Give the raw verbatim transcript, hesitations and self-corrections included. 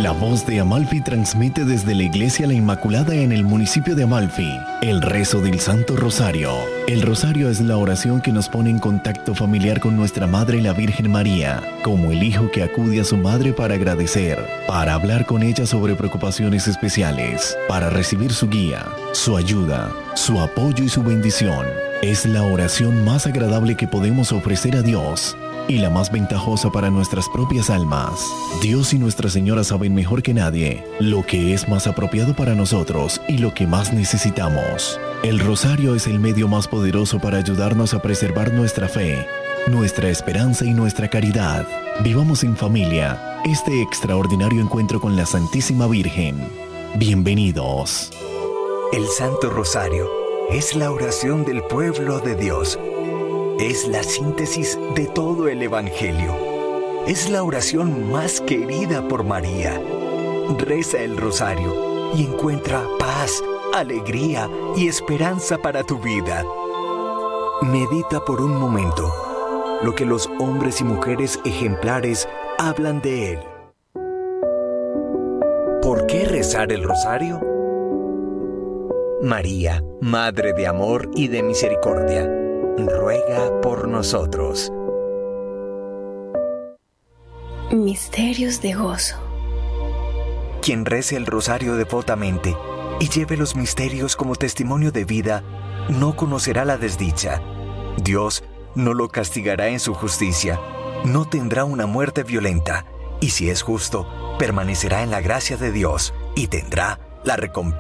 La voz de Amalfi transmite desde la Iglesia La Inmaculada en el municipio de Amalfi el rezo del Santo Rosario. El rosario es la oración que nos pone en contacto familiar con nuestra Madre la Virgen María, como el hijo que acude a su madre para agradecer, para hablar con ella sobre preocupaciones especiales, para recibir su guía, su ayuda, su apoyo y su bendición. Es la oración más agradable que podemos ofrecer a Dios y la más ventajosa para nuestras propias almas. Dios y Nuestra Señora saben mejor que nadie lo que es más apropiado para nosotros y lo que más necesitamos. El rosario es el medio más poderoso para ayudarnos a preservar nuestra fe, nuestra esperanza y nuestra caridad. Vivamos en familia este extraordinario encuentro con la Santísima Virgen. Bienvenidos. El Santo Rosario es la oración del pueblo de Dios. Es la síntesis de todo el Evangelio. Es la oración más querida por María. Reza el rosario y encuentra paz, alegría y esperanza para tu vida. Medita por un momento lo que los hombres y mujeres ejemplares hablan de él. ¿Por qué rezar el rosario? María, Madre de amor y de misericordia, ruega por nosotros. Misterios de gozo. Quien rece el rosario devotamente y lleve los misterios como testimonio de vida, no conocerá la desdicha. Dios no lo castigará en su justicia, no tendrá una muerte violenta, y si es justo, permanecerá en la gracia de Dios y tendrá la recompensa